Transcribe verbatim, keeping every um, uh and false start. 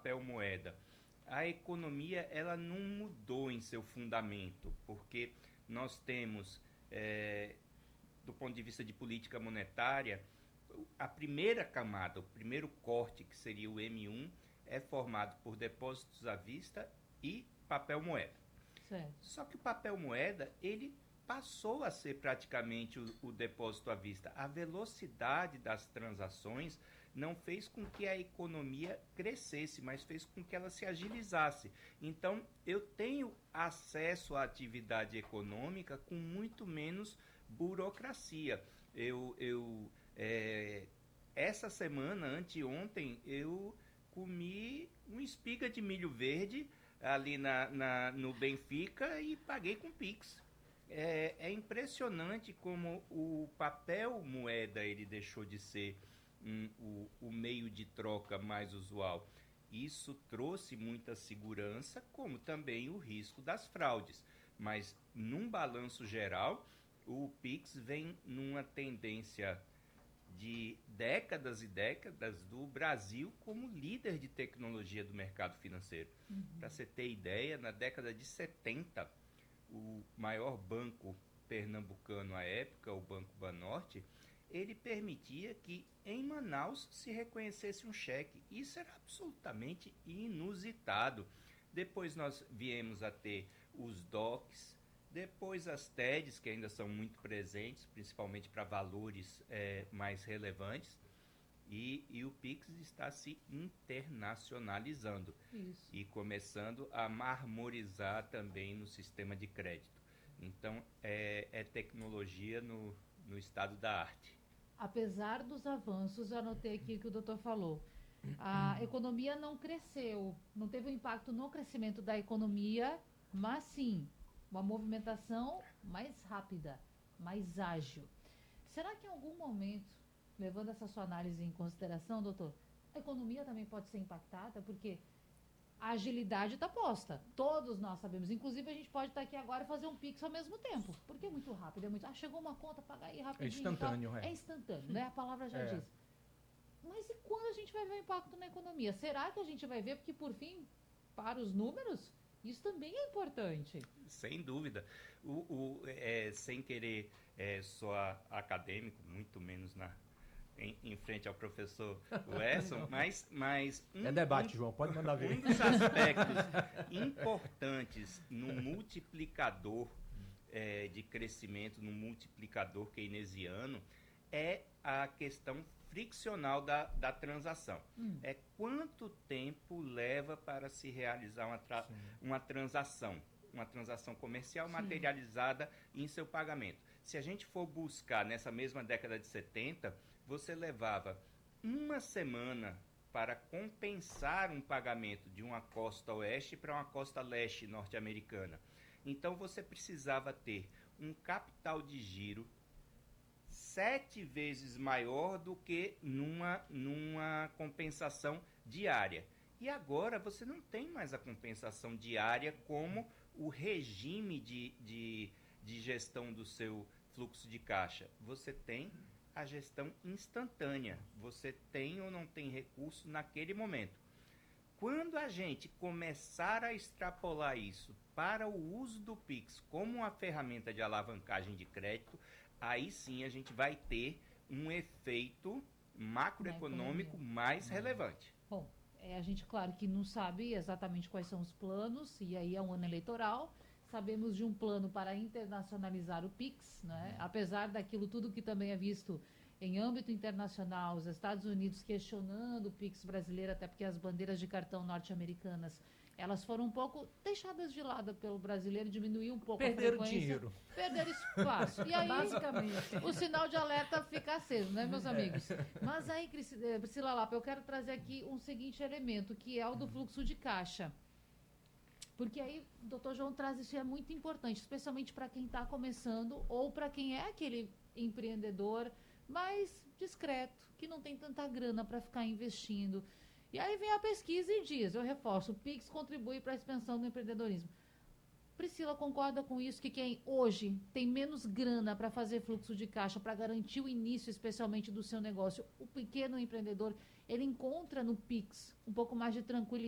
papel moeda. A economia ela não mudou em seu fundamento, porque nós temos, é, do ponto de vista de política monetária, a primeira camada, o primeiro corte, que seria o M um, é formado por depósitos à vista e papel moeda. Certo. Só que o papel moeda, ele passou a ser praticamente o, o depósito à vista. A velocidade das transações não fez com que a economia crescesse, mas fez com que ela se agilizasse. Então, eu tenho acesso à atividade econômica com muito menos burocracia. Eu, eu é, essa semana, anteontem, eu comi uma espiga de milho verde ali na, na, no Benfica e paguei com Pix. É, é impressionante como o papel moeda ele deixou de ser um, o, o meio de troca mais usual. Isso trouxe muita segurança, como também o risco das fraudes. Mas, num balanço geral, o Pix vem numa tendência de décadas e décadas do Brasil como líder de tecnologia do mercado financeiro. Uhum. Para você ter ideia, na década de setenta, o maior banco pernambucano à época, o Banco Banorte, ele permitia que em Manaus se reconhecesse um cheque. Isso era absolutamente inusitado. Depois nós viemos a ter os D O Cs, depois as T E Ds, que ainda são muito presentes, principalmente para valores é, mais relevantes, e, e o Pix está se internacionalizando. Isso. E começando a marmorizar também no sistema de crédito. Então, é, é tecnologia no, no estado da arte. Apesar dos avanços, eu anotei aqui o que o doutor falou. A economia não cresceu, não teve um impacto no crescimento da economia, mas sim uma movimentação mais rápida, mais ágil. Será que em algum momento, levando essa sua análise em consideração, doutor, a economia também pode ser impactada? Porque a agilidade está posta, todos nós sabemos. Inclusive, a gente pode estar aqui agora e fazer um Pix ao mesmo tempo, porque é muito rápido, é muito... Ah, chegou uma conta, paga aí rapidinho. É instantâneo, é. É instantâneo, né? A palavra já é. diz. Mas e quando a gente vai ver o impacto na economia? Será que a gente vai ver? Porque, por fim, para os números, isso também é importante. Sem dúvida. O, o, é, sem querer é, soar acadêmico, muito menos na, em, em frente ao professor Wesson, mas... mas um, é debate, um, João, pode mandar ver. Um dos aspectos importantes no multiplicador é, de crescimento, no multiplicador keynesiano, é a questão friccional da, da transação. Hum. É quanto tempo leva para se realizar uma, tra uma transação, uma transação comercial Sim. materializada em seu pagamento. Se a gente for buscar nessa mesma década de setenta, você levava uma semana para compensar um pagamento de uma costa oeste para uma costa leste norte-americana. Então você precisava ter um capital de giro sete vezes maior do que numa, numa compensação diária. E agora você não tem mais a compensação diária como o regime de, de, de gestão do seu fluxo de caixa. Você tem a gestão instantânea. Você tem ou não tem recurso naquele momento. Quando a gente começar a extrapolar isso para o uso do Pix como uma ferramenta de alavancagem de crédito, aí sim a gente vai ter um efeito macroeconômico mais relevante. Bom, é, a gente, claro, que não sabe exatamente quais são os planos, e aí é um ano eleitoral. Sabemos de um plano para internacionalizar o Pix, né? Uhum. Apesar daquilo tudo que também é visto em âmbito internacional, os Estados Unidos questionando o Pix brasileiro, até porque as bandeiras de cartão norte-americanas, elas foram um pouco deixadas de lado pelo brasileiro, diminuiu um pouco Perderam a frequência. dinheiro. Perderam espaço. E aí, basicamente, o sinal de alerta fica aceso, né, meus amigos? Mas aí, Priscila Lapa, eu quero trazer aqui um seguinte elemento, que é o do fluxo de caixa. Porque aí o doutor João traz isso, e é muito importante, especialmente para quem está começando ou para quem é aquele empreendedor mais discreto, que não tem tanta grana para ficar investindo. E aí vem a pesquisa e diz, eu reforço, o Pix contribui para a expansão do empreendedorismo. Priscila concorda com isso, que quem hoje tem menos grana para fazer fluxo de caixa, para garantir o início especialmente do seu negócio, o pequeno empreendedor, ele encontra no Pix um pouco mais de tranquilidade